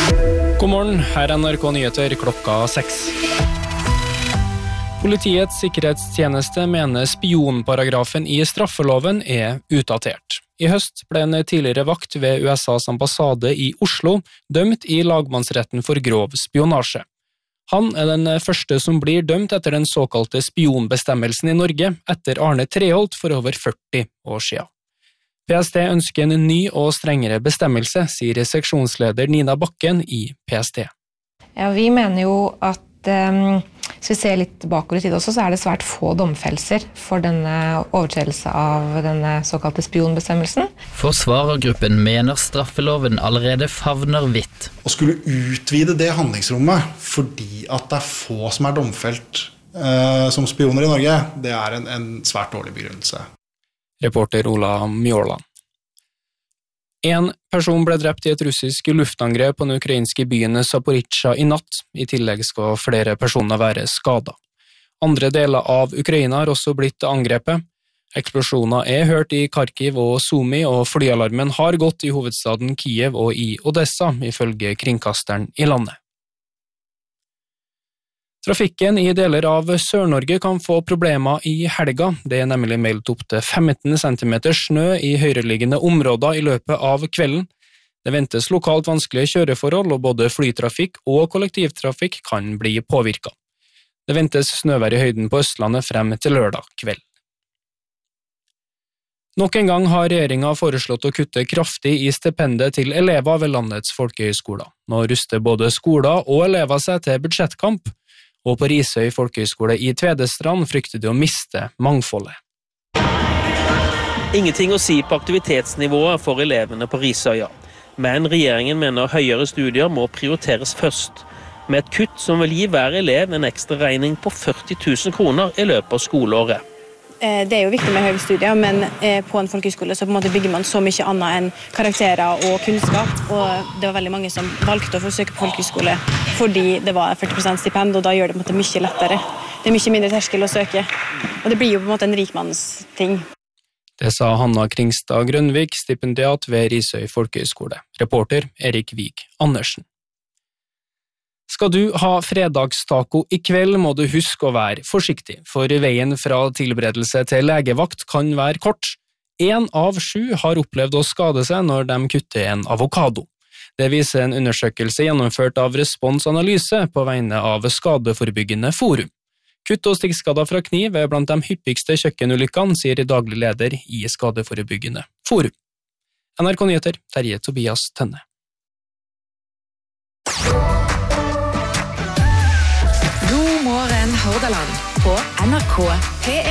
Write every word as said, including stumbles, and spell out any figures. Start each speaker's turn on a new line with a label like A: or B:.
A: God morgen, her er N R K Nyheter klokka seks. Politiets sikkerhetstjeneste mener spionparagrafen i straffeloven er utdatert. I høst ble en tidligere vakt ved U S A's ambassade i Oslo dømt i lagmannsretten for grov spionasje. Han er den første som blir dømt etter den såkalte spionbestemmelsen i Norge etter Arne Treholt for over førti år siden. P S T ønsker en ny og strengere bestemmelse, sier seksjonsleder Nina Bakken i P S T.
B: Ja, vi mener jo at um, hvis vi ser litt bakover i tid også, så er det svært få domfellelser for denne overtredelse av denne såkalte spionbestemmelsen.
C: Forsvarergruppen mener straffeloven allerede favner vidt.
D: Å skulle utvide det handlingsrommet fordi at det er få som er domfelt uh, som spioner i Norge, det er en, en svært dårlig begrunnelse.
A: Reporter Ola Mjåland. En person ble drept i et russisk luftangrep på den ukrainske byen Zaporizjzja i natt. I tillegg skal flere personer være skadet. Andre deler av Ukraina har også blitt angrepet. Eksplosjoner er hørt i Kharkiv og Sumy, og flyalarmen har gått i hovedstaden Kiev og i Odessa, ifølge kringkasteren i landet. Trafikken i deler av Sør-Norge kan få problemer i helga. Det er nemlig meldt opp til femten centimeter snø i høyereliggende områder i løpet av kvelden. Det ventes lokalt vanskelige kjøreforhold, og både flytrafikk og kollektivtrafikk kan bli påvirket. Det ventes snøvær i høyden på Østlandet frem til lørdag kveld. Nok en gang har regjeringen foreslått å kutte kraftig i stipendet til elever ved landets folkehøyskoler. Nå ruster både skoler og elever seg til budsjettkamp, og på Risøy folkehøyskole i Tvedestrand frykter de å miste mangfoldet.
E: Ingenting å si på aktivitetsnivået for elevene på Risøya, men regjeringen mener høyere studier må prioriteres først, med et kutt som vil gi hver elev en ekstra regning på førti tusen kroner i løpet av skoleåret.
F: Det er jo viktig med høye studier, men på en folkehøyskole så på en måte bygger man så mye annet enn karakterer og kunnskap, og det var veldig mange som valgte å forsøke på folkehøyskole fordi det var førti prosent stipend, og da gjør det på en måte mye lettere. Det er mye mindre terskel å søke, og det blir jo på en måte en rikmannsting.
A: Det sa Hanna Kringstad Grønvik, stipendiat ved Risøy folkehøyskole. Reporter Erik Vig Andersen. Skal du ha fredagstaco i kveld, må du huske å være forsiktig, for veien fra tilberedelse til legevakt kan være kort. En av sju har opplevd å skade seg når de kutter en avokado. Det viser en undersøkelse gjennomført av Respons Analyse på vegne av Skadeforebyggende Forum. Kutt og stikkskader fra kniv er blant de hyppigste kjøkkenulykkene, sier daglig leder i Skadeforebyggende Forum. N R K Nyheter, Terje Tobias Tønne.
G: God morgen, Hordaland, på N R K P